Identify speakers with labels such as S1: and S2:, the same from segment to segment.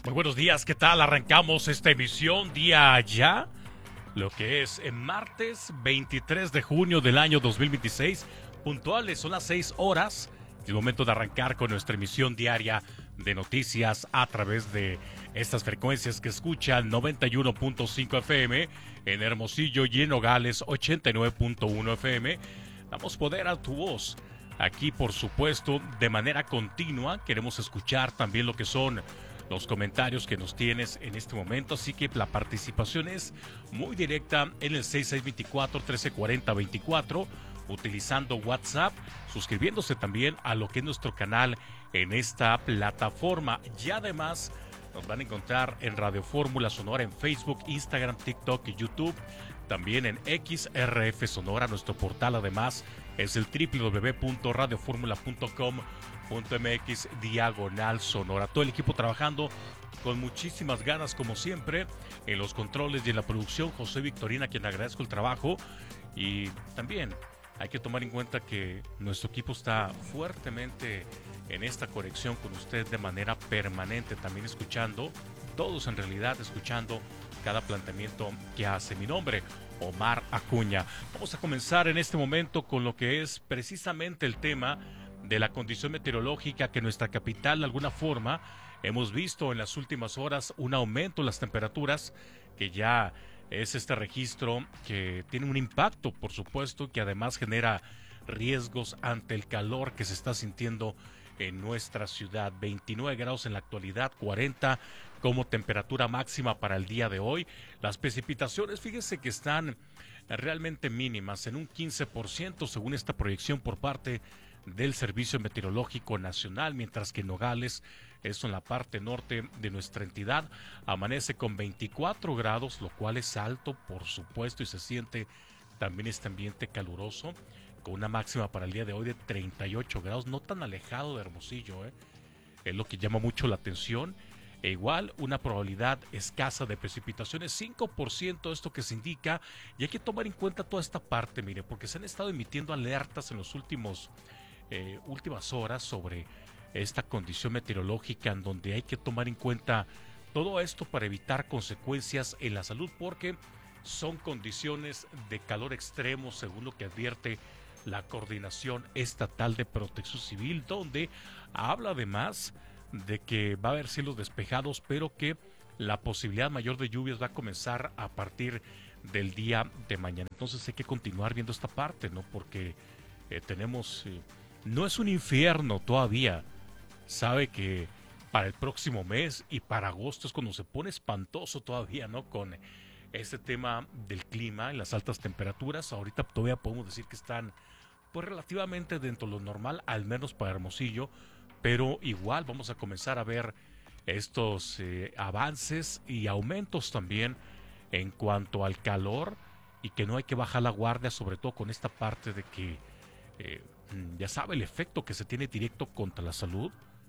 S1: Muy buenos días, ¿qué tal? Arrancamos esta emisión día ya, lo que es en martes 23 de junio del año 2026. Puntuales, son las 6 horas. Es el momento de arrancar con nuestra emisión diaria de noticias a través de estas frecuencias que escuchan 91.5 FM en Hermosillo y en Nogales 89.1 FM. Damos poder a tu voz. Aquí, por supuesto, de manera continua queremos escuchar también lo que son los comentarios que nos tienes en este momento, así que la participación es muy directa en el 6624-1340-24, utilizando WhatsApp, suscribiéndose también a lo que es nuestro canal en esta plataforma. Y además nos van a encontrar en Radio Fórmula Sonora en Facebook, Instagram, TikTok y YouTube. También en XRF Sonora, nuestro portal además es el www.radioformula.com.mx/Sonora. Todo el equipo trabajando con muchísimas ganas como siempre en los controles y en la producción. José Victorina, a quien agradezco el trabajo. Y también hay que tomar en cuenta que nuestro equipo está fuertemente en esta conexión con usted de manera permanente, también escuchando, todos en realidad escuchando cada planteamiento que hace. Mi nombre, Omar Acuña. Vamos a comenzar en este momento con lo que es precisamente el tema de la condición meteorológica que en nuestra capital de alguna forma hemos visto en las últimas horas un aumento en las temperaturas, que ya es este registro que tiene un impacto, por supuesto, que además genera riesgos ante el calor que se está sintiendo en nuestra ciudad. 29 grados en la actualidad, 40 como temperatura máxima para el día de hoy. Las precipitaciones, fíjese que están realmente mínimas, en un 15% según esta proyección por parte del Servicio Meteorológico Nacional, mientras que en Nogales, eso en la parte norte de nuestra entidad, amanece con 24 grados, lo cual es alto, por supuesto, y se siente también este ambiente caluroso, con una máxima para el día de hoy de 38 grados, no tan alejado de Hermosillo, es lo que llama mucho la atención. E igual, una probabilidad escasa de precipitaciones, 5% esto que se indica, y hay que tomar en cuenta toda esta parte, mire, porque se han estado emitiendo alertas en los últimas horas sobre esta condición meteorológica, en donde hay que tomar en cuenta todo esto para evitar consecuencias en la salud, porque son condiciones de calor extremo, según lo que advierte la Coordinación Estatal de Protección Civil, donde habla además de que va a haber cielos despejados, pero que la posibilidad mayor de lluvias va a comenzar a partir del día de mañana. Entonces hay que continuar viendo esta parte, ¿no? Porque tenemos, no es un infierno todavía. Sabe que para el próximo mes y para agosto es cuando se pone espantoso todavía, ¿no? Con este tema del clima y las altas temperaturas. Ahorita todavía podemos decir que están pues relativamente dentro de lo normal, al menos para Hermosillo, pero igual vamos a comenzar a ver estos avances y aumentos también en cuanto al calor, y que no hay que bajar la guardia, sobre todo con esta parte de que ya sabe el efecto que se tiene directo contra la salud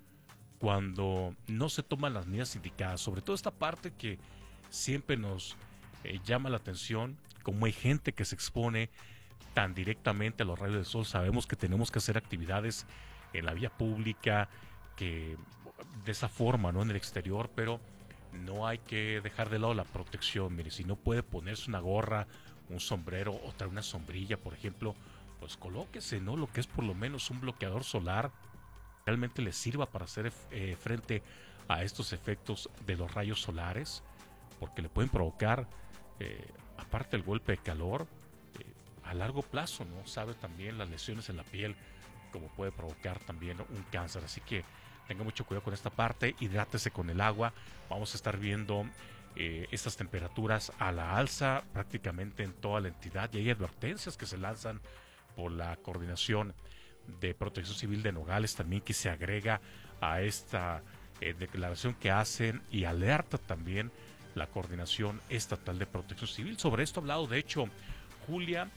S1: cuando no se toman las medidas indicadas, sobre todo esta parte que siempre nos llama la atención, como hay gente que se expone tan directamente a los rayos del sol. Sabemos que tenemos que hacer actividades en la vía pública, que de esa forma, ¿no? En el exterior, pero no hay que dejar de lado la protección. Mire, si no puede ponerse una gorra, un sombrero o traer una sombrilla, por ejemplo, pues colóquese, ¿no? Lo que es por lo menos un bloqueador solar, realmente le sirva para hacer frente a estos efectos de los rayos solares, porque le pueden provocar, aparte del golpe de calor, a largo plazo, ¿no? Sabe también las lesiones en la piel, como puede provocar también un cáncer. Así que tenga mucho cuidado con esta parte, hidrátese con el agua. Vamos a estar viendo estas temperaturas a la alza prácticamente en toda la entidad, y hay advertencias que se lanzan por la Coordinación de Protección Civil de Nogales también, que se agrega a esta declaración que hacen, y alerta también la Coordinación Estatal de Protección Civil. Sobre esto ha hablado, de hecho, Julia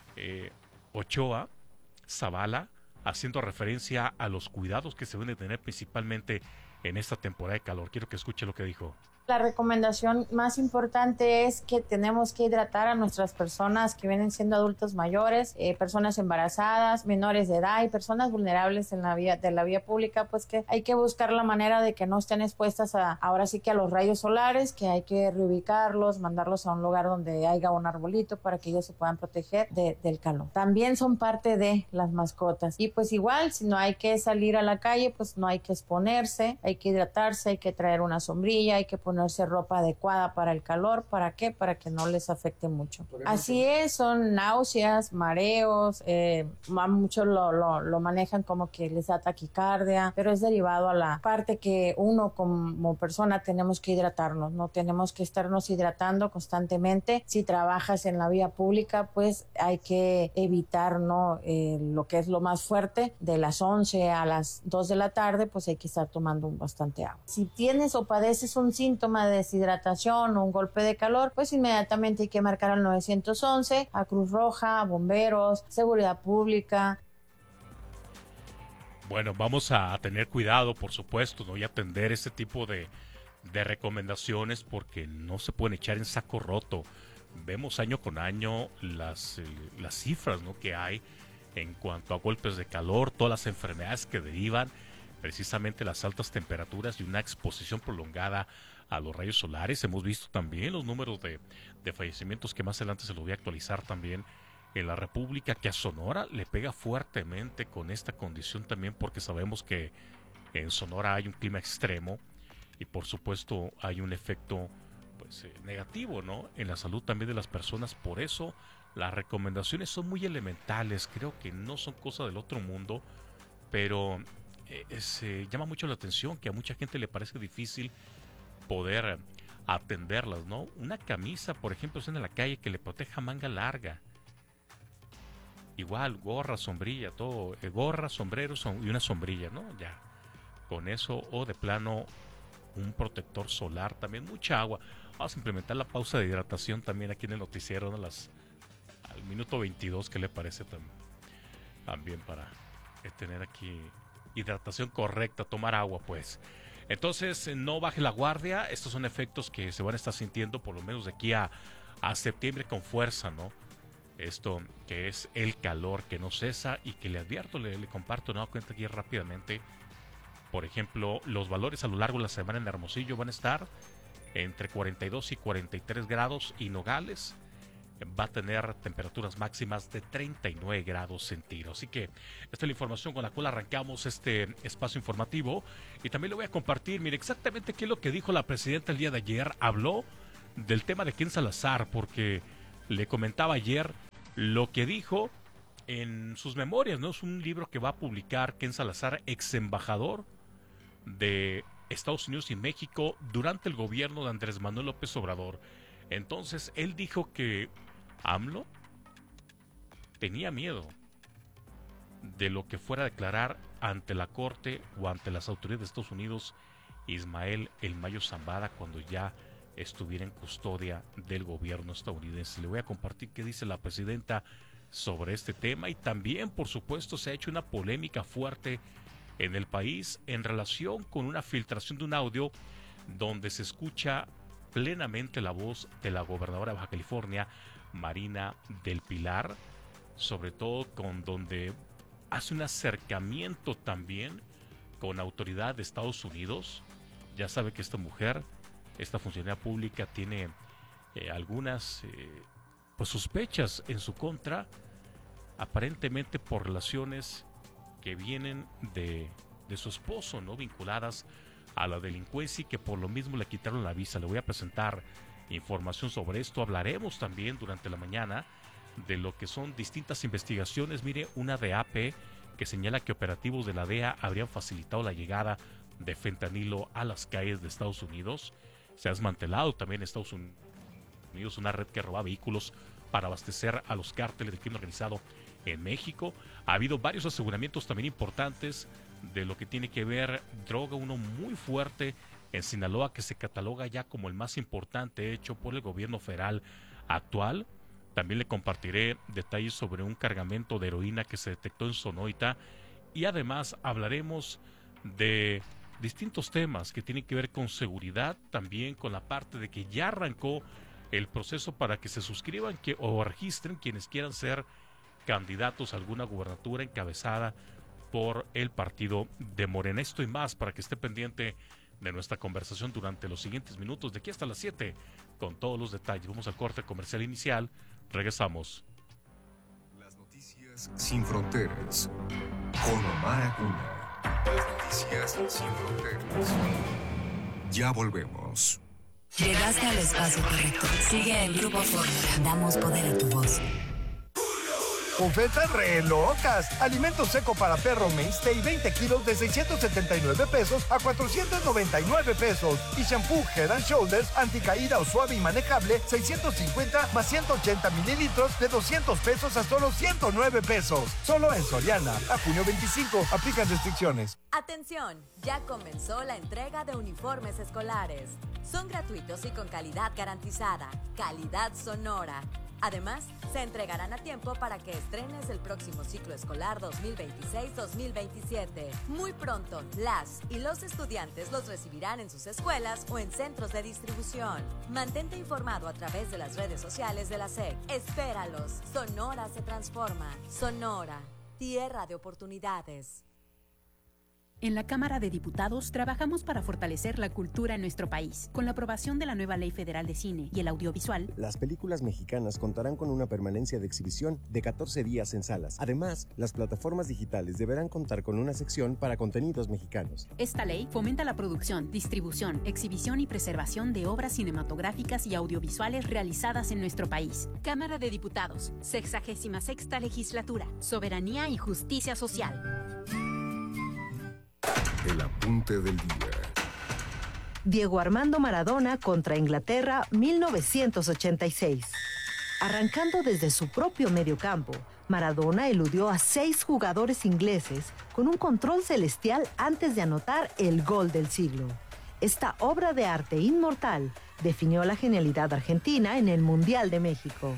S1: Ochoa Zavala, haciendo referencia a los cuidados que se deben de tener principalmente en esta temporada de calor. Quiero que escuche lo que dijo.
S2: La recomendación más importante es que tenemos que hidratar a nuestras personas que vienen siendo adultos mayores, personas embarazadas, menores de edad y personas vulnerables en la vía pública, pues que hay que buscar la manera de que no estén expuestas ahora sí que a los rayos solares, que hay que reubicarlos, mandarlos a un lugar donde haya un arbolito para que ellos se puedan proteger del calor. También son parte de las mascotas y pues igual si no hay que salir a la calle, pues no hay que exponerse, hay que hidratarse, hay que traer una sombrilla, hay que ponerse ropa adecuada para el calor. ¿Para qué? Para que no les afecte mucho. Así es, son náuseas, mareos, muchos lo manejan como que les da taquicardia, pero es derivado a la parte que uno como persona tenemos que hidratarnos, no tenemos que estarnos hidratando constantemente. Si trabajas en la vía pública, pues hay que evitar, ¿no? Lo que es lo más fuerte, de las 11 a las 2 de la tarde, pues hay que estar tomando bastante agua. Si tienes o padeces un síntoma de deshidratación o un golpe de calor, pues inmediatamente hay que marcar al 911, a Cruz Roja, a bomberos, seguridad pública.
S1: Bueno, vamos a tener cuidado, por supuesto, ¿no? Y atender este tipo de recomendaciones porque no se pueden echar en saco roto. Vemos año con año las cifras, ¿no?, que hay en cuanto a golpes de calor, todas las enfermedades que derivan precisamente las altas temperaturas y una exposición prolongada a los rayos solares. Hemos visto también los números de fallecimientos que más adelante se los voy a actualizar también en la República, que a Sonora le pega fuertemente con esta condición también porque sabemos que en Sonora hay un clima extremo y por supuesto hay un efecto pues negativo, ¿no?, en la salud también de las personas. Por eso las recomendaciones son muy elementales, creo que no son cosas del otro mundo, pero llama mucho la atención que a mucha gente le parece difícil poder atenderlas, ¿no? Una camisa, por ejemplo, en la calle que le proteja manga larga. Igual, gorra, sombrilla, todo, gorra, sombrero y una sombrilla, ¿no? Ya, con eso, o de plano, un protector solar, también mucha agua. Vamos a implementar la pausa de hidratación también aquí en el noticiero, ¿no? Al minuto 22, ¿qué le parece también para tener aquí hidratación correcta, tomar agua, pues? Entonces, no baje la guardia. Estos son efectos que se van a estar sintiendo por lo menos de aquí a septiembre con fuerza, ¿no? Esto que es el calor que no cesa y que le advierto, le comparto, ¿no?, cuenta aquí rápidamente. Por ejemplo, los valores a lo largo de la semana en Hermosillo van a estar entre 42 y 43 grados y Nogales va a tener temperaturas máximas de 39 grados centígrados. Así que esta es la información con la cual arrancamos este espacio informativo. Y también le voy a compartir, mire, exactamente qué es lo que dijo la presidenta el día de ayer. Habló del tema de Ken Salazar, porque le comentaba ayer lo que dijo en sus memorias, ¿no? Es un libro que va a publicar Ken Salazar, ex embajador de Estados Unidos y México durante el gobierno de Andrés Manuel López Obrador. Entonces, él dijo que AMLO tenía miedo de lo que fuera a declarar ante la corte o ante las autoridades de Estados Unidos Ismael El Mayo Zambada cuando ya estuviera en custodia del gobierno estadounidense. Le voy a compartir qué dice la presidenta sobre este tema y también, por supuesto, se ha hecho una polémica fuerte en el país en relación con una filtración de un audio donde se escucha plenamente la voz de la gobernadora de Baja California, Marina del Pilar, sobre todo con donde hace un acercamiento también con autoridad de Estados Unidos. Ya sabe que esta mujer, esta funcionaria pública, tiene algunas pues sospechas en su contra, aparentemente por relaciones que vienen de su esposo, ¿no?, vinculadas a la delincuencia y que por lo mismo le quitaron la visa. Le voy a presentar información sobre esto. Hablaremos también durante la mañana de lo que son distintas investigaciones. Mire, una de AP que señala que operativos de la DEA habrían facilitado la llegada de fentanilo a las calles de Estados Unidos. Se ha desmantelado también en Estados Unidos una red que roba vehículos para abastecer a los cárteles del crimen organizado en México. Ha habido varios aseguramientos también importantes de lo que tiene que ver droga, uno muy fuerte en Sinaloa que se cataloga ya como el más importante hecho por el gobierno federal actual. También le compartiré detalles sobre un cargamento de heroína que se detectó en Sonoita y además hablaremos de distintos temas que tienen que ver con seguridad, también con la parte de que ya arrancó el proceso para que se suscriban o registren quienes quieran ser candidatos a alguna gubernatura encabezada por el partido de Morena. Esto y más para que esté pendiente de nuestra conversación durante los siguientes minutos, de aquí hasta las 7, con todos los detalles. Vamos al corte comercial inicial, regresamos.
S3: Las noticias sin fronteras, con Omar Acuña. Las noticias sin fronteras. Ya volvemos.
S4: Llegaste al espacio correcto. Sigue el Grupo Fórmula. Damos poder a tu voz.
S5: Ofertas re locas. Alimento seco para perro Mainstay 20 kilos de 679 pesos a 499 pesos. Y shampoo Head and Shoulders anticaída o suave y manejable 650 más 180 mililitros de 200 pesos a solo 109 pesos. Solo en Soriana. A junio 25. Aplican restricciones.
S6: Atención, ya comenzó la entrega de uniformes escolares. Son gratuitos y con calidad garantizada. Calidad Sonora. Además, se entregarán a tiempo para que estrenes el próximo ciclo escolar 2026-2027. Muy pronto, las y los estudiantes los recibirán en sus escuelas o en centros de distribución. Mantente informado a través de las redes sociales de la SEC. Espéralos. Sonora se transforma. Sonora, tierra de oportunidades.
S7: En la Cámara de Diputados trabajamos para fortalecer la cultura en nuestro país. Con la aprobación de la nueva Ley Federal de Cine y el Audiovisual,
S8: las películas mexicanas contarán con una permanencia de exhibición de 14 días en salas. Además, las plataformas digitales deberán contar con una sección para contenidos mexicanos.
S7: Esta ley fomenta la producción, distribución, exhibición y preservación de obras cinematográficas y audiovisuales realizadas en nuestro país. Cámara de Diputados, 66ª Legislatura, Soberanía y Justicia Social.
S3: El apunte del día.
S9: Diego Armando Maradona contra Inglaterra, 1986. Arrancando desde su propio mediocampo, Maradona eludió a 6 jugadores ingleses con un control celestial antes de anotar el gol del siglo. Esta obra de arte inmortal definió la genialidad argentina en el Mundial de México.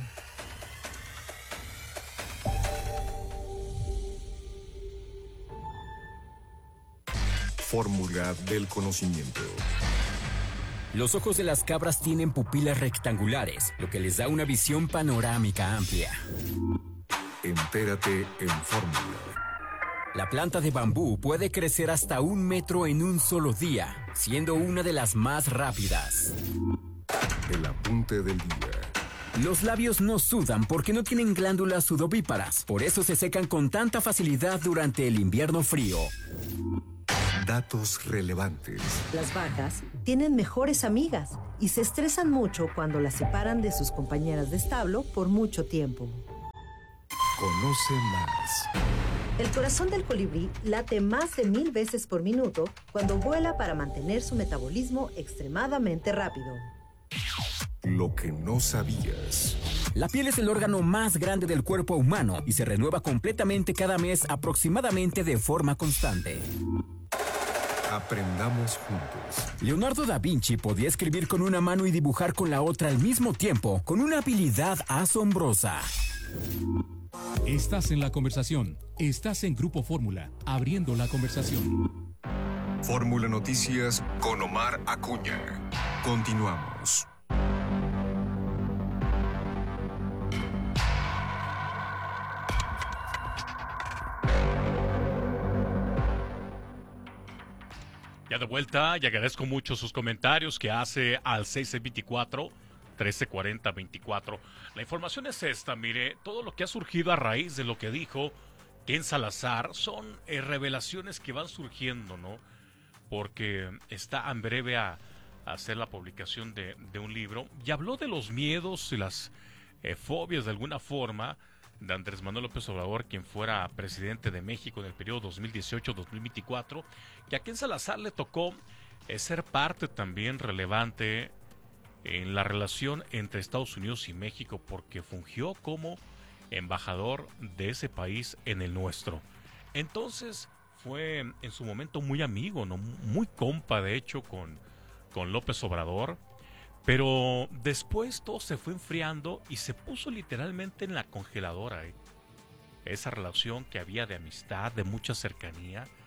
S3: Fórmula del conocimiento.
S10: Los ojos de las cabras tienen pupilas rectangulares, lo que les da una visión panorámica amplia.
S3: Entérate en Fórmula.
S10: La planta de bambú puede crecer hasta 1 metro en un solo día, siendo una de las más rápidas.
S3: El apunte del día.
S10: Los labios no sudan porque no tienen glándulas sudovíparas, por eso se secan con tanta facilidad durante el invierno frío.
S3: Datos relevantes.
S9: Las vacas tienen mejores amigas y se estresan mucho cuando las separan de sus compañeras de establo por mucho tiempo.
S3: Conoce más.
S9: El corazón del colibrí late más de 1000 veces por minuto cuando vuela para mantener su metabolismo extremadamente rápido.
S3: Lo que no sabías.
S10: La piel es el órgano más grande del cuerpo humano y se renueva completamente cada mes aproximadamente de forma constante.
S3: Aprendamos juntos.
S10: Leonardo da Vinci podía escribir con una mano y dibujar con la otra al mismo tiempo, con una habilidad asombrosa.
S11: Estás en la conversación. Estás en Grupo Fórmula, abriendo la conversación.
S3: Fórmula Noticias con Omar Acuña. Continuamos.
S1: Ya de vuelta, y agradezco mucho sus comentarios que hace al 624-1340-24. La información es esta, mire, todo lo que ha surgido a raíz de lo que dijo Ken Salazar son revelaciones que van surgiendo, ¿no? Porque está en breve a hacer la publicación de un libro, y habló de los miedos y las fobias de alguna forma de Andrés Manuel López Obrador, quien fuera presidente de México en el periodo 2018-2024, que a Ken Salazar le tocó ser parte también relevante en la relación entre Estados Unidos y México, porque fungió como embajador de ese país en el nuestro. Entonces fue en su momento muy amigo, ¿no? Muy compa de hecho con López Obrador. Pero después todo se fue enfriando y se puso literalmente en la congeladora. Esa relación que había de amistad, de mucha cercanía,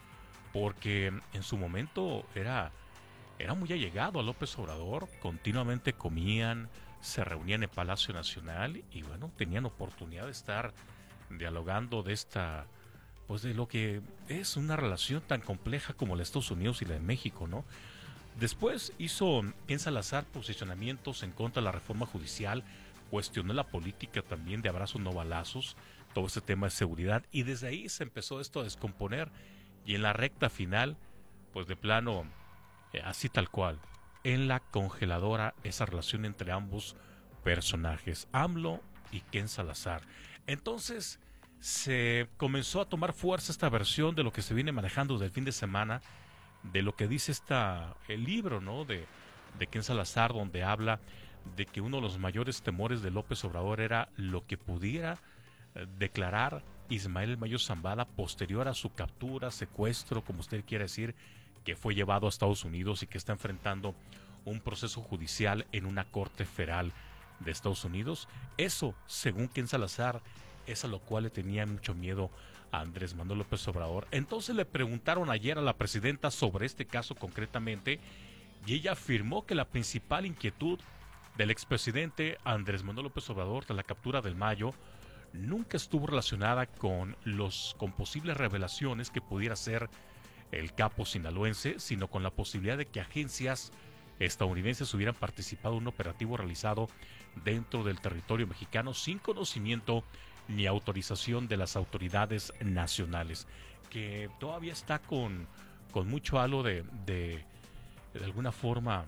S1: porque en su momento era muy allegado a López Obrador, continuamente comían, se reunían en Palacio Nacional y bueno, tenían oportunidad de estar dialogando de pues de lo que es una relación tan compleja como la de Estados Unidos y la de México, ¿no? Después hizo Ken Salazar posicionamientos en contra de la reforma judicial, cuestionó la política también de abrazos no balazos, todo ese tema de seguridad, y desde ahí se empezó esto a descomponer, y en la recta final, pues de plano, así tal cual, en la congeladora esa relación entre ambos personajes, AMLO y Ken Salazar. Entonces se comenzó a tomar fuerza esta versión de lo que se viene manejando desde el fin de semana, de lo que dice el libro, ¿no? de Ken Salazar, donde habla de que uno de los mayores temores de López Obrador era lo que pudiera declarar Ismael El Mayo Zambada posterior a su captura, secuestro, como usted quiera decir, que fue llevado a Estados Unidos y que está enfrentando un proceso judicial en una corte federal de Estados Unidos. Eso, según Ken Salazar, es a lo cual le tenía mucho miedo a Andrés Manuel López Obrador. Entonces le preguntaron ayer a la presidenta sobre este caso concretamente, y ella afirmó que la principal inquietud del expresidente Andrés Manuel López Obrador de la captura del Mayo nunca estuvo relacionada con posibles revelaciones que pudiera ser el capo sinaloense, sino con la posibilidad de que agencias estadounidenses hubieran participado en un operativo realizado dentro del territorio mexicano sin conocimiento ni autorización de las autoridades nacionales, que todavía está con mucho halo de alguna forma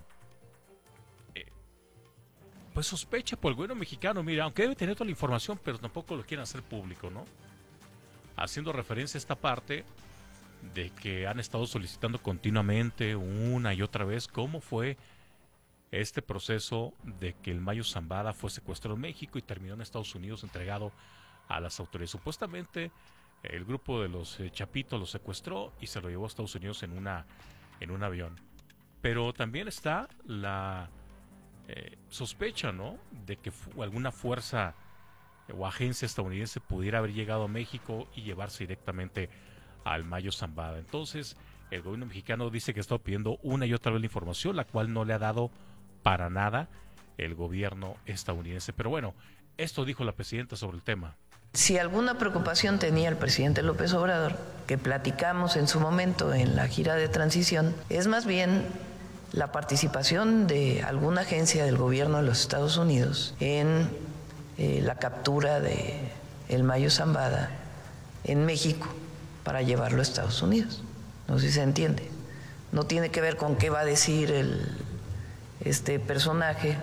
S1: pues sospecha por el gobierno mexicano. Mira, aunque debe tener toda la información, pero tampoco lo quieren hacer público, ¿no? Haciendo referencia a esta parte de que han estado solicitando continuamente una y otra vez cómo fue este proceso de que el Mayo Zambada fue secuestrado en México y terminó en Estados Unidos entregado a las autoridades. Supuestamente el grupo de los Chapitos lo secuestró y se lo llevó a Estados Unidos en un avión. Pero también está la sospecha, ¿no?, de que alguna fuerza o agencia estadounidense pudiera haber llegado a México y llevarse directamente al Mayo Zambada. Entonces, el gobierno mexicano dice que está pidiendo una y otra vez la información, la cual no le ha dado para nada el gobierno estadounidense. Pero bueno, esto dijo la presidenta sobre el tema.
S12: Si alguna preocupación tenía el presidente López Obrador, que platicamos en su momento en la gira de transición, es más bien la participación de alguna agencia del gobierno de los Estados Unidos en la captura de el Mayo Zambada en México para llevarlo a Estados Unidos. No sé si se entiende. No tiene que ver con qué va a decir este personaje,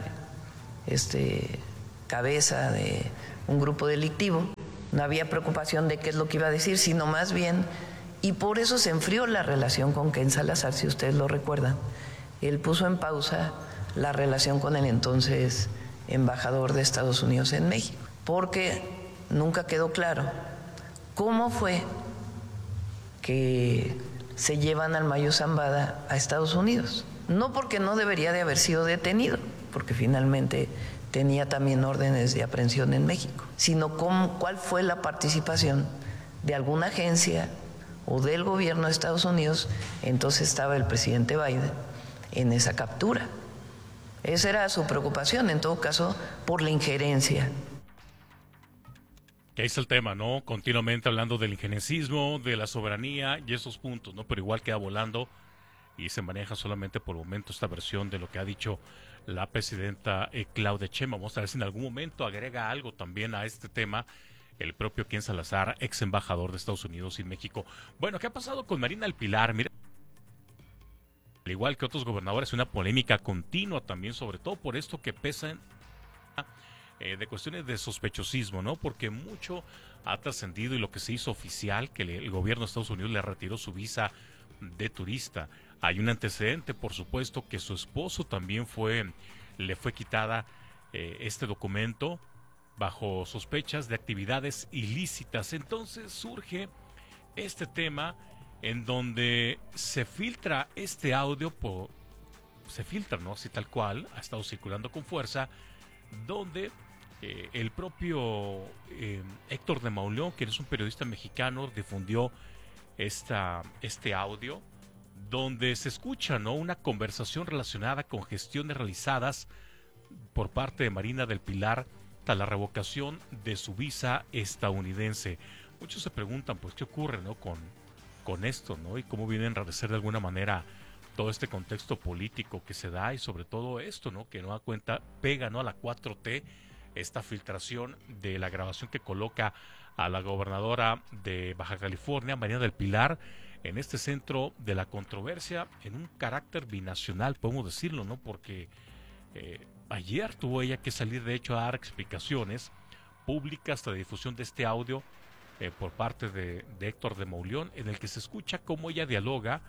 S12: cabeza de un grupo delictivo. No había preocupación de qué es lo que iba a decir, sino más bien, y por eso se enfrió la relación con Ken Salazar, si ustedes lo recuerdan. Él puso en pausa la relación con el entonces embajador de Estados Unidos en México, porque nunca quedó claro cómo fue que se llevan al Mayo Zambada a Estados Unidos. No porque no debería de haber sido detenido, porque finalmente tenía también órdenes de aprehensión en México, sino cuál fue la participación de alguna agencia o del gobierno de Estados Unidos, entonces estaba el presidente Biden, en esa captura. Esa era su preocupación, en todo caso, por la injerencia.
S1: Que ahí está el tema, ¿no? Continuamente hablando del injerencismo, de la soberanía y esos puntos, ¿no? Pero igual queda volando y se maneja solamente por el momento esta versión de lo que ha dicho la presidenta Claudia Sheinbaum. Vamos a ver si en algún momento agrega algo también a este tema el propio Ken Salazar, ex embajador de Estados Unidos y México. Bueno, ¿qué ha pasado con Marina del Pilar? Mira, al igual que otros gobernadores, una polémica continua también, sobre todo por esto que pesan de cuestiones de sospechosismo, ¿no? Porque mucho ha trascendido y lo que se hizo oficial, que el gobierno de Estados Unidos le retiró su visa de turista. Hay un antecedente, por supuesto, que su esposo también le fue quitada este documento bajo sospechas de actividades ilícitas. Entonces surge este tema en donde se filtra este audio, se filtra, ¿no? Así tal cual, ha estado circulando con fuerza, donde el propio Héctor de Mauleón, que es un periodista mexicano, difundió este audio donde se escucha, ¿no?, una conversación relacionada con gestiones realizadas por parte de Marina del Pilar tras la revocación de su visa estadounidense. Muchos se preguntan, pues, ¿qué ocurre, ¿no?, con esto, ¿no?, y cómo viene a enrarecer de alguna manera todo este contexto político que se da, y sobre todo esto, ¿no?, que no da cuenta, pega, ¿no?, a la 4T, esta filtración de la grabación que coloca a la gobernadora de Baja California, Marina del Pilar, en este centro de la controversia, en un carácter binacional, podemos decirlo, ¿no?, porque ayer tuvo ella que salir, de hecho, a dar explicaciones públicas de difusión de este audio por parte de Héctor de Mauleón, en el que se escucha cómo ella dialoga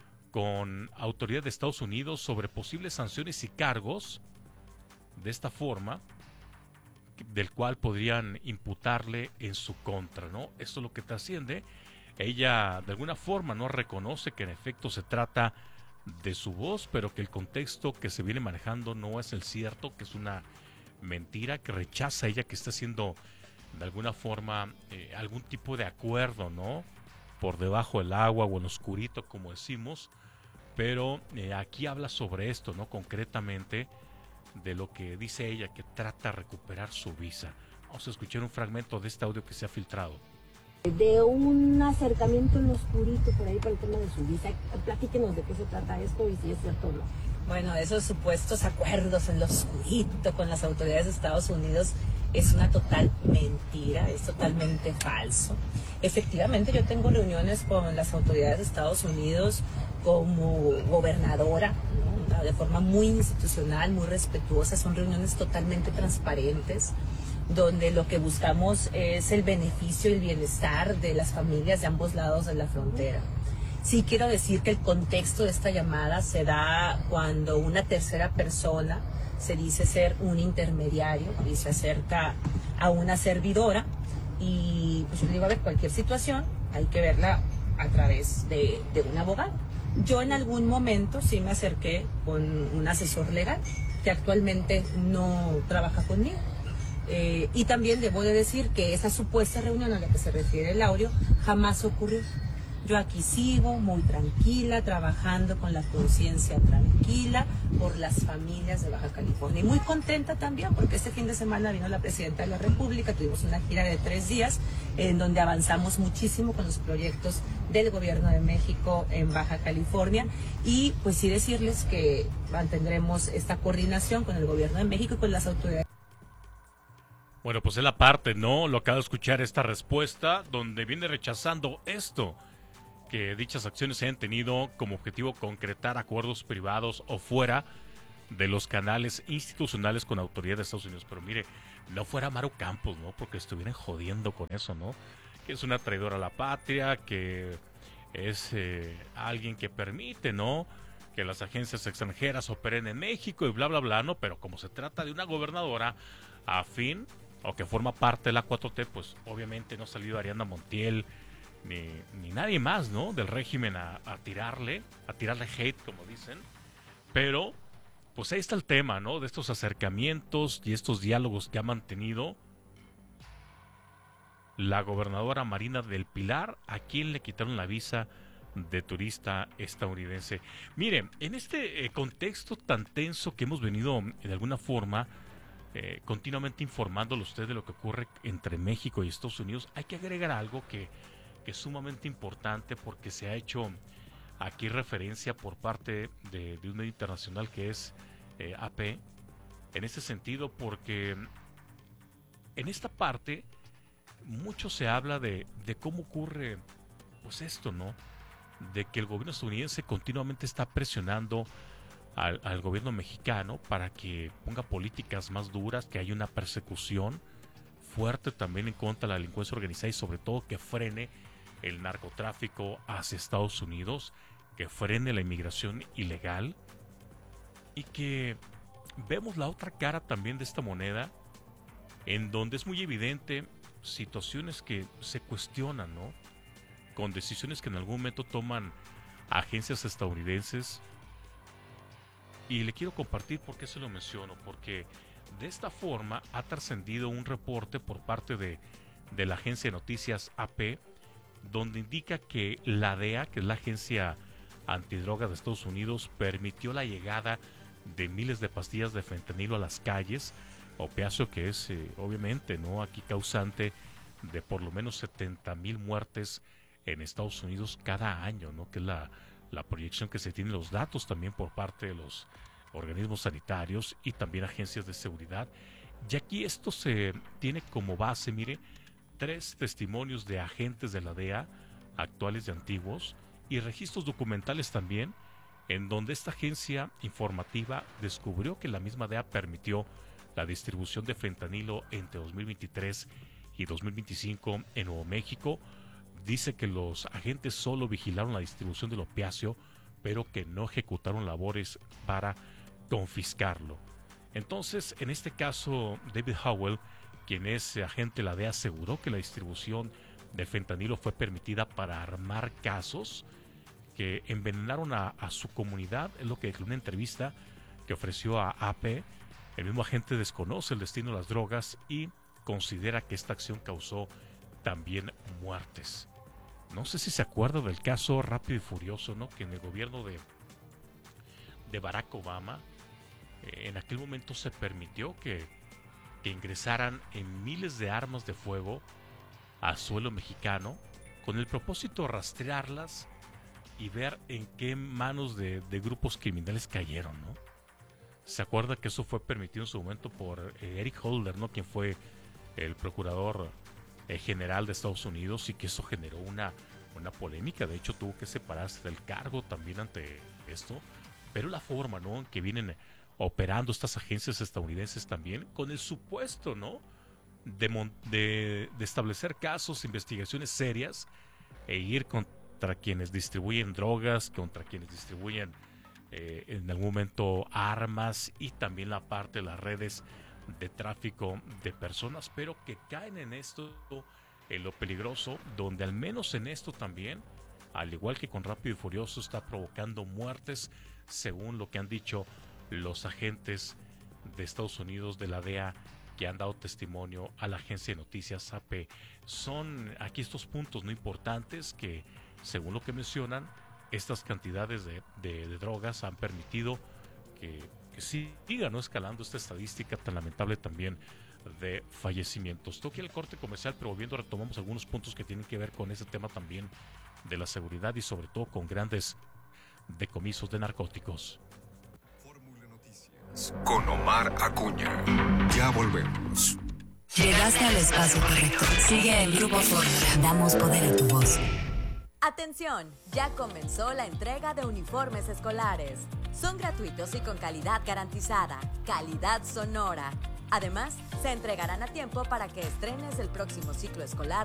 S1: con autoridades de Estados Unidos sobre posibles sanciones y cargos, de esta forma, del cual podrían imputarle en su contra, ¿no? Esto es lo que trasciende. Ella, de alguna forma, no reconoce que en efecto se trata de su voz, pero que el contexto que se viene manejando no es el cierto, que es una mentira, que rechaza ella que está haciendo de alguna forma algún tipo de acuerdo, ¿no?, por debajo del agua o en oscurito, como decimos, pero aquí habla sobre esto, ¿no?, concretamente de lo que dice ella, que trata de recuperar su visa. Vamos a escuchar un fragmento de este audio que se ha filtrado.
S13: De un acercamiento en lo oscurito por ahí por el tema de su visa. Platíquenos de qué se trata esto y si es cierto o no.
S14: Bueno, esos supuestos acuerdos en lo oscurito con las autoridades de Estados Unidos es una total mentira, es totalmente falso. Efectivamente, yo tengo reuniones con las autoridades de Estados Unidos como gobernadora, ¿no?, de forma muy institucional, muy respetuosa. Son reuniones totalmente transparentes, donde lo que buscamos es el beneficio y el bienestar de las familias de ambos lados de la frontera. Sí quiero decir que el contexto de esta llamada se da cuando una tercera persona se dice ser un intermediario y se acerca a una servidora, y pues yo le digo, a ver, cualquier situación hay que verla a través de un abogado. Yo en algún momento sí me acerqué con un asesor legal que actualmente no trabaja conmigo. Y también debo de decir que esa supuesta reunión a la que se refiere el audio jamás ocurrió. Yo aquí sigo muy tranquila, trabajando con la conciencia tranquila por las familias de Baja California. Y muy contenta también porque este fin de semana vino la Presidenta de la República, tuvimos una gira de 3 días en donde avanzamos muchísimo con los proyectos del Gobierno de México en Baja California. Y pues sí decirles que mantendremos esta coordinación con el Gobierno de México y con las autoridades.
S1: Bueno, pues es la parte, ¿no? Lo acabo de escuchar, esta respuesta, donde viene rechazando esto, que dichas acciones hayan tenido como objetivo concretar acuerdos privados o fuera de los canales institucionales con autoridades de Estados Unidos. Pero mire, no fuera Maru Campos, ¿no?, porque estuvieran jodiendo con eso, ¿no?, que es una traidora a la patria, que es alguien que permite, ¿no?, que las agencias extranjeras operen en México y bla, bla, bla, ¿no? Pero como se trata de una gobernadora afín o que forma parte de la 4T, pues obviamente no ha salido Ariadna Montiel ni nadie más, ¿no?, del régimen a tirarle hate, como dicen. Pero pues ahí está el tema, ¿no?, de estos acercamientos y estos diálogos que ha mantenido la gobernadora Marina del Pilar, a quien le quitaron la visa de turista estadounidense. Miren, en este contexto tan tenso que hemos venido de alguna forma continuamente informándole a usted de lo que ocurre entre México y Estados Unidos, hay que agregar algo que es sumamente importante, porque se ha hecho aquí referencia por parte de un medio internacional que es AP, en este sentido, porque en esta parte mucho se habla de cómo ocurre pues esto, ¿no?, de que el gobierno estadounidense continuamente está presionando al gobierno mexicano para que ponga políticas más duras, que haya una persecución fuerte también en contra de la delincuencia organizada y sobre todo que frene el narcotráfico hacia Estados Unidos, que frene la inmigración ilegal, y que vemos la otra cara también de esta moneda, en donde es muy evidente situaciones que se cuestionan, ¿no?, con decisiones que en algún momento toman agencias estadounidenses. Y le quiero compartir por qué se lo menciono, porque de esta forma ha trascendido un reporte por parte de la agencia de noticias AP, donde indica que la DEA, que es la agencia antidrogas de Estados Unidos, permitió la llegada de miles de pastillas de fentanilo a las calles, opiáceo que es obviamente no aquí causante de por lo menos 70,000 muertes en Estados Unidos cada año, ¿no? Que es la proyección que se tiene, los datos también por parte de los organismos sanitarios y también agencias de seguridad. Y aquí esto se tiene como base, mire, 3 testimonios de agentes de la DEA, actuales y antiguos, y registros documentales también, en donde esta agencia informativa descubrió que la misma DEA permitió la distribución de fentanilo entre 2023 y 2025 en Nuevo México. Dice que los agentes solo vigilaron la distribución del opiáceo, pero que no ejecutaron labores para confiscarlo. Entonces, en este caso, David Howell, quien es agente de la DEA, aseguró que la distribución de fentanilo fue permitida para armar casos que envenenaron a su comunidad. Es lo que en una entrevista que ofreció a AP, el mismo agente desconoce el destino de las drogas y considera que esta acción causó también muertes. No sé si se acuerda del caso Rápido y Furioso, ¿no? Que en el gobierno de Barack Obama, en aquel momento se permitió que ingresaran en miles de armas de fuego a suelo mexicano con el propósito de rastrearlas y ver en qué manos de grupos criminales cayeron, ¿no? Se acuerda que eso fue permitido en su momento por Eric Holder, ¿no? Quien fue el procurador general de Estados Unidos, y que eso generó una polémica. De hecho, tuvo que separarse del cargo también ante esto. Pero la forma, ¿no?, en que vienen operando estas agencias estadounidenses también, con el supuesto, ¿no?, de establecer casos, investigaciones serias e ir contra quienes distribuyen drogas, contra quienes distribuyen en algún momento armas, y también la parte de las redes de tráfico de personas, pero que caen en esto, en lo peligroso, donde al menos en esto también, al igual que con Rápido y Furioso, está provocando muertes, según lo que han dicho los agentes de Estados Unidos de la DEA que han dado testimonio a la agencia de noticias AP. Son aquí estos puntos no importantes que, según lo que mencionan, estas cantidades de drogas han permitido que siga, ¿no?, escalando esta estadística tan lamentable también de fallecimientos. Toque el corte comercial, pero volviendo retomamos algunos puntos que tienen que ver con ese tema también de la seguridad y sobre todo con grandes decomisos de narcóticos.
S3: Fórmula Noticias con Omar Acuña. Ya volvemos.
S4: Llegaste al espacio correcto. Sigue el Grupo Fórmula. Damos poder a tu voz.
S6: Atención, ya comenzó la entrega de uniformes escolares. Son gratuitos y con calidad garantizada, calidad Sonora. Además, se entregarán a tiempo para que estrenes el próximo ciclo escolar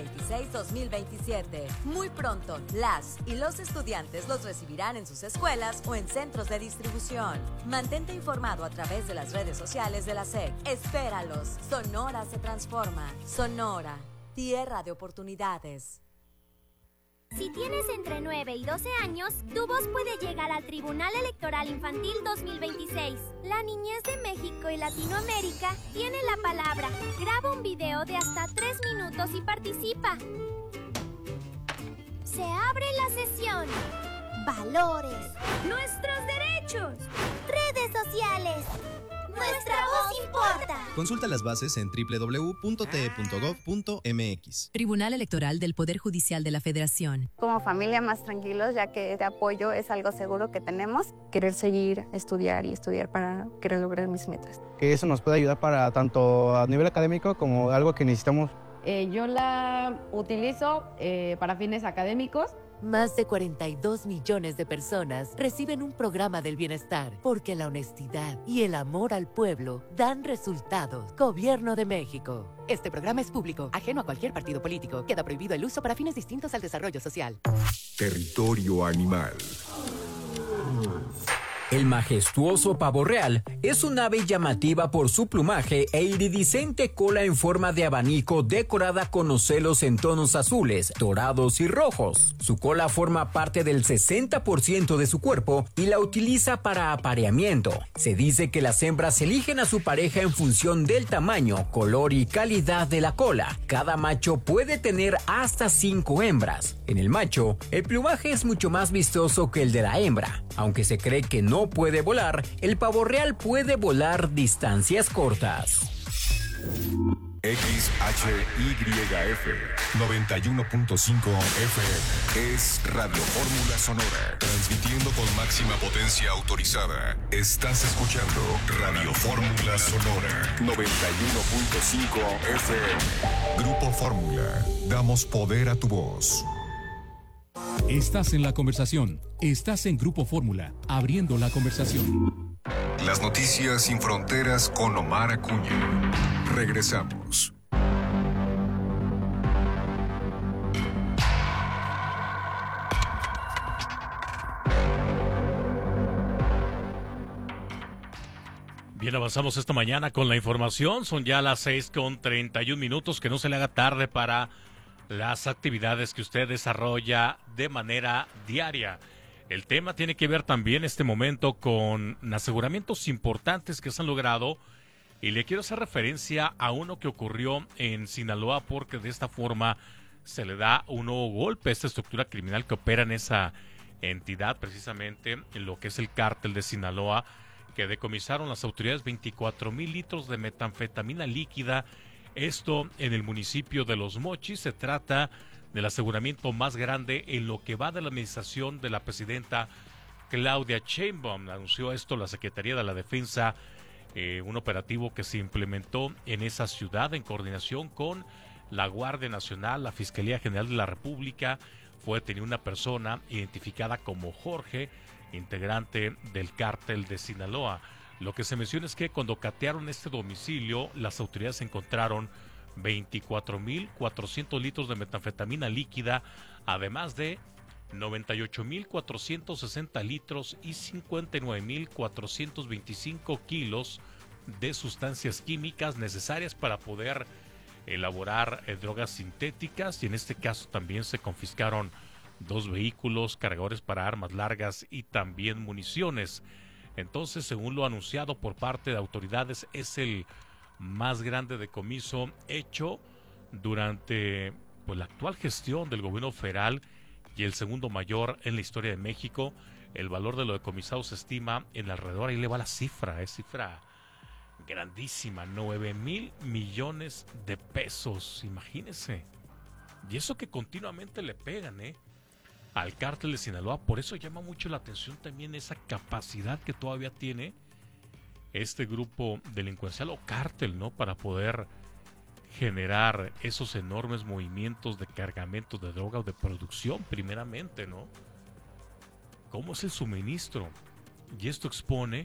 S6: 2026-2027. Muy pronto, las y los estudiantes los recibirán en sus escuelas o en centros de distribución. Mantente informado a través de las redes sociales de la SEC. Espéralos. Sonora se transforma. Sonora, tierra de oportunidades.
S15: Si tienes entre 9 y 12 años, tu voz puede llegar al Tribunal Electoral Infantil 2026. La niñez de México y Latinoamérica tiene la palabra. Graba un video de hasta 3 minutos y participa. Se abre la sesión. Valores. Nuestros derechos. Redes sociales. Nuestra voz importa.
S16: Consulta las bases en www.te.gov.mx.
S4: Tribunal Electoral del Poder Judicial de la Federación.
S17: Como familia más tranquilos, ya que este apoyo es algo seguro que tenemos.
S18: Querer seguir, estudiar para querer lograr mis metas.
S19: Que eso nos puede ayudar para tanto a nivel académico como algo que necesitamos.
S20: Yo la utilizo para fines académicos.
S21: Más de 42 millones de personas reciben un programa del bienestar porque la honestidad y el amor al pueblo dan resultados. Gobierno de México. Este programa es público, ajeno a cualquier partido político. Queda prohibido el uso para fines distintos al desarrollo social.
S3: Territorio Animal.
S10: El majestuoso pavo real es un ave llamativa por su plumaje e iridiscente cola en forma de abanico decorada con ocelos en tonos azules, dorados y rojos. Su cola forma parte del 60% de su cuerpo y la utiliza para apareamiento. Se dice que las hembras eligen a su pareja en función del tamaño, color y calidad de la cola. Cada macho puede tener hasta 5 hembras. En el macho, el plumaje es mucho más vistoso que el de la hembra. Aunque se cree que no puede volar, el pavo real puede volar distancias cortas.
S3: XHYF 91.5 FM es Radio Fórmula Sonora, transmitiendo con máxima potencia autorizada. Estás escuchando Radio Fórmula Sonora 91.5 FM. Grupo Fórmula, damos poder a tu voz.
S11: Estás en la conversación. Estás en Grupo Fórmula, abriendo la conversación.
S3: Las noticias sin fronteras con Omar Acuña. Regresamos.
S1: Bien, avanzamos esta mañana con la información. Son ya las 6:31. Que no se le haga tarde para las actividades que usted desarrolla de manera diaria. El tema tiene que ver también este momento con aseguramientos importantes que se han logrado, y le quiero hacer referencia a uno que ocurrió en Sinaloa, porque de esta forma se le da un nuevo golpe a esta estructura criminal que opera en esa entidad, precisamente en lo que es el cártel de Sinaloa, que decomisaron las autoridades 24,000 litros de metanfetamina líquida. Esto en el municipio de Los Mochis. Se trata del aseguramiento más grande en lo que va de la administración de la presidenta Claudia Sheinbaum. Anunció esto la Secretaría de la Defensa, un operativo que se implementó en esa ciudad en coordinación con la Guardia Nacional, la Fiscalía General de la República. Fue detenida una persona identificada como Jorge, integrante del cártel de Sinaloa. Lo que se menciona es que cuando catearon este domicilio, las autoridades encontraron 24,400 litros de metanfetamina líquida, además de 98,460 litros y 59,425 kilos de sustancias químicas necesarias para poder elaborar drogas sintéticas. Y en este caso también se confiscaron 2 vehículos, cargadores para armas largas y también municiones. Entonces, según lo anunciado por parte de autoridades, es el más grande decomiso hecho durante la actual gestión del gobierno federal y el segundo mayor en la historia de México. El valor de lo decomisado se estima en alrededor, ahí le va la cifra, es cifra grandísima, 9,000 millones de pesos, imagínense. Y eso que continuamente le pegan, al cártel de Sinaloa. Por eso llama mucho la atención también esa capacidad que todavía tiene este grupo delincuencial o cártel, ¿no? Para poder generar esos enormes movimientos de cargamentos de droga o de producción, primeramente, ¿no? ¿Cómo es el suministro? Y esto expone,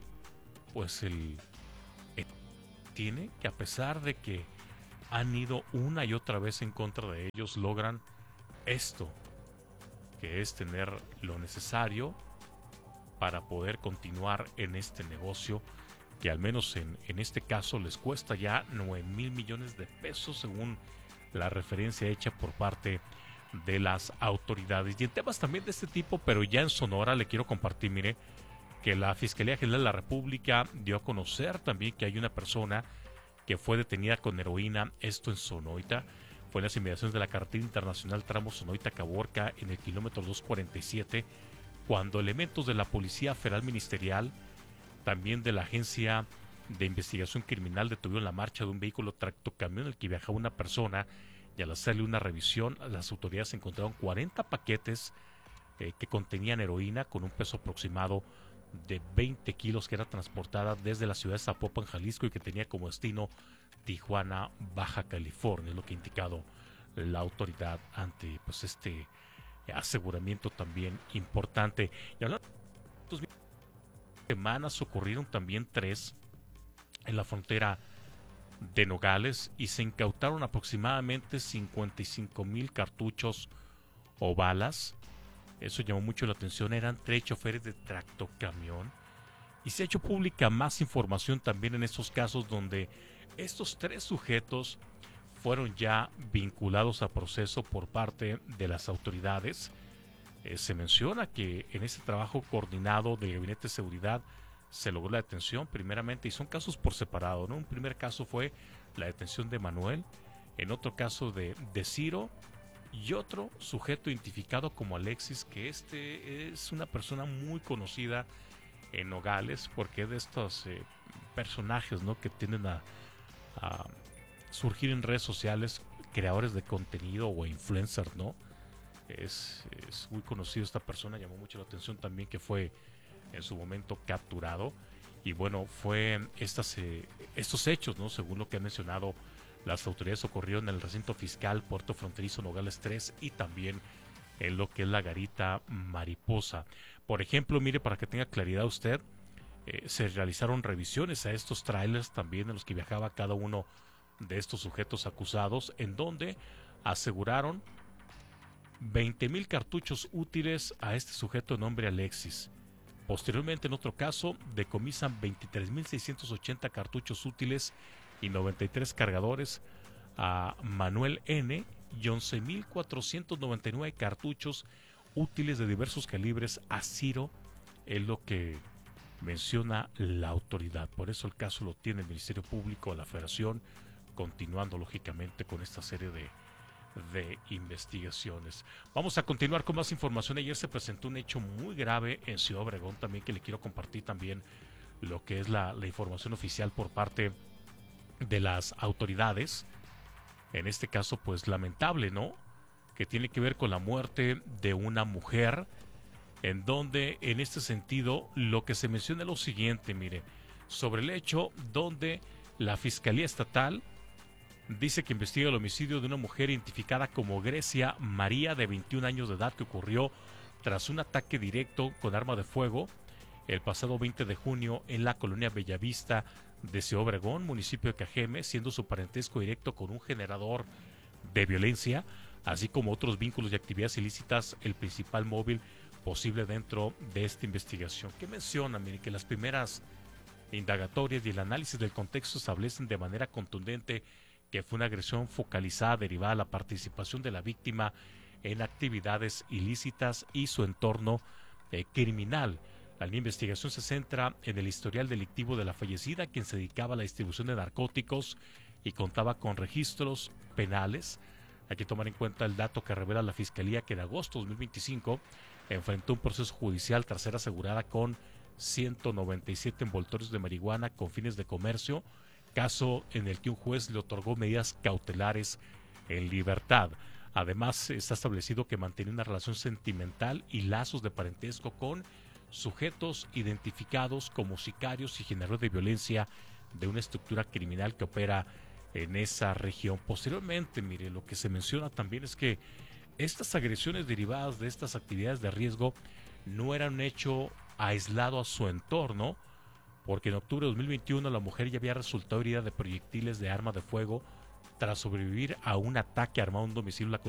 S1: tiene que, a pesar de que han ido una y otra vez en contra de ellos, logran esto, que es tener lo necesario para poder continuar en este negocio, que al menos en este caso les cuesta ya 9,000 millones de pesos, según la referencia hecha por parte de las autoridades. Y en temas también de este tipo, pero ya en Sonora, le quiero compartir, mire, que la Fiscalía General de la República dio a conocer también que hay una persona que fue detenida con heroína, esto en Sonoita. Fue en las inmediaciones de la carretera internacional tramo Sonoita-Caborca, en el kilómetro 247, cuando elementos de la Policía Federal Ministerial, también de la Agencia de Investigación Criminal, detuvieron la marcha de un vehículo tractocamión en el que viajaba una persona, y al hacerle una revisión, las autoridades encontraron 40 paquetes que contenían heroína con un peso aproximado de 20 kilos, que era transportada desde la ciudad de Zapopan, Jalisco, y que tenía como destino Tijuana, Baja California. Es lo que ha indicado la autoridad ante este aseguramiento también importante. Y hablando de semanas, ocurrieron también 3 en la frontera de Nogales y se incautaron aproximadamente 55,000 cartuchos o balas. Eso llamó mucho la atención. Eran 3 choferes de tractocamión Y se ha hecho pública más información también en estos casos donde estos 3 sujetos fueron ya vinculados a proceso por parte de las autoridades. Se menciona que en ese trabajo coordinado del Gabinete de Seguridad se logró la detención primeramente, y son casos por separado, ¿no? Un primer caso fue la detención de Manuel, en otro caso de Ciro, y otro sujeto identificado como Alexis, que es una persona muy conocida en Nogales, porque es de estos personajes, ¿no?, que tienden a surgir en redes sociales, creadores de contenido o influencers, ¿no? Es muy conocido esta persona, llamó mucho la atención también que fue en su momento capturado. Y bueno, fue estos hechos, ¿no?, según lo que han mencionado las autoridades, ocurrieron en el recinto fiscal Puerto Fronterizo Nogales 3 y también en lo que es la Garita Mariposa. Por ejemplo, mire, para que tenga claridad usted, se realizaron revisiones a estos trailers también en los que viajaba cada uno de estos sujetos acusados, en donde aseguraron 20,000 cartuchos útiles a este sujeto de nombre Alexis. Posteriormente, en otro caso, decomisan 23,680 cartuchos útiles y 93 cargadores a Manuel N. y 11,499 cartuchos útiles de diversos calibres a Ciro, es lo que menciona la autoridad. Por eso el caso lo tiene el Ministerio Público, la Federación, continuando lógicamente con esta serie de investigaciones. Vamos a continuar con más información. Ayer se presentó un hecho muy grave en Ciudad Obregón también, que le quiero compartir también lo que es la información oficial por parte de las autoridades. En este caso, pues lamentable, ¿no?, que tiene que ver con la muerte de una mujer, en donde en este sentido lo que se menciona es lo siguiente, mire, sobre el hecho donde la Fiscalía Estatal dice que investiga el homicidio de una mujer identificada como Grecia María, de 21 años de edad, que ocurrió tras un ataque directo con arma de fuego el pasado 20 de junio en la colonia Bellavista de Ciudad Obregón, municipio de Cajeme, siendo su parentesco directo con un generador de violencia, así como otros vínculos y actividades ilícitas, el principal móvil posible dentro de esta investigación. ¿Qué menciona? Mire, que las primeras indagatorias y el análisis del contexto establecen de manera contundente que fue una agresión focalizada derivada de la participación de la víctima en actividades ilícitas y su entorno criminal. La investigación se centra en el historial delictivo de la fallecida, quien se dedicaba a la distribución de narcóticos y contaba con registros penales. Hay que tomar en cuenta el dato que revela la Fiscalía, que en agosto de 2025 enfrentó un proceso judicial tras ser asegurada con 197 envoltorios de marihuana con fines de comercio, caso en el que un juez le otorgó medidas cautelares en libertad. Además, está establecido que mantenía una relación sentimental y lazos de parentesco con sujetos identificados como sicarios y generadores de violencia de una estructura criminal que opera en esa región. Posteriormente, mire, lo que se menciona también es que estas agresiones derivadas de estas actividades de riesgo no eran un hecho aislado a su entorno, porque en octubre de 2021 la mujer ya había resultado herida de proyectiles de arma de fuego tras sobrevivir a un ataque armado en un domicilio en la